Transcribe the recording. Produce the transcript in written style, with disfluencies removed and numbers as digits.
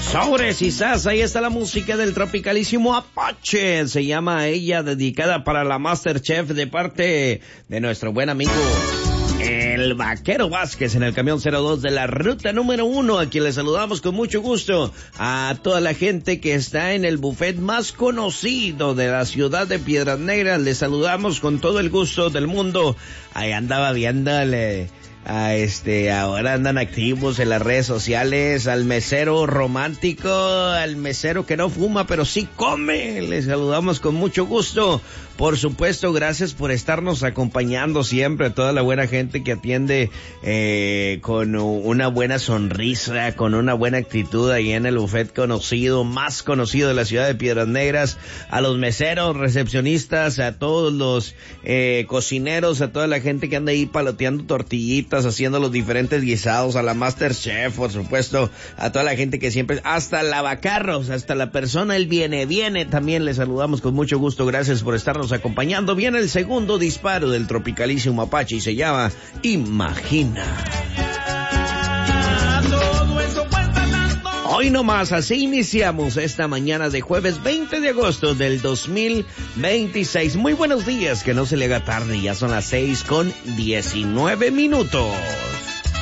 Sobres y sas, ahí está la música del tropicalísimo Apache. Se llama Ella, dedicada para la Masterchef de parte de nuestro buen amigo el Vaquero Vázquez en el camión 02 de la ruta número 1, a quien le saludamos con mucho gusto. A toda la gente que está en el buffet más conocido de la ciudad de Piedras Negras, le saludamos con todo el gusto del mundo. Ahí andaba viéndole ahora andan activos en las redes sociales, al mesero romántico, al mesero que no fuma pero sí come. Les saludamos con mucho gusto. Por supuesto, gracias por estarnos acompañando siempre, a toda la buena gente que atiende con una buena sonrisa, con una buena actitud ahí en el buffet más conocido de la ciudad de Piedras Negras, a los meseros, recepcionistas, a todos los cocineros, a toda la gente que anda ahí paloteando tortillitas, haciendo los diferentes guisados, a la Masterchef, por supuesto, a toda la gente que siempre, hasta lavacarros, hasta la persona, el viene, también les saludamos con mucho gusto. Gracias por estarnos acompañando. Viene el segundo disparo del tropicalísimo Apache y se llama Imagina. Hoy nomás, así iniciamos esta mañana de jueves 20 de agosto del 2026. Muy buenos días, que no se le haga tarde, ya son las 6:19.